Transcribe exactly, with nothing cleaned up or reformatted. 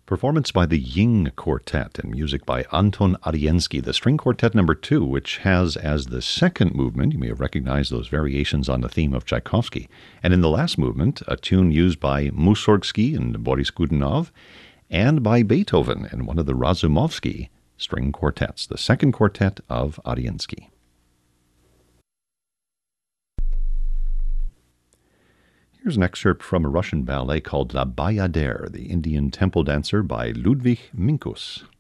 Performance by the Ying Quartet and music by Anton Ariensky, the string quartet number two, which has as the second movement, you may have recognized those variations on the theme of Tchaikovsky, and in the last movement, a tune used by Mussorgsky and Boris Godunov, and by Beethoven in one of the Razumovsky string quartets, the second quartet of Ariensky. Here's an excerpt from a Russian ballet called La Bayadère, the Indian Temple Dancer by Ludwig Minkus.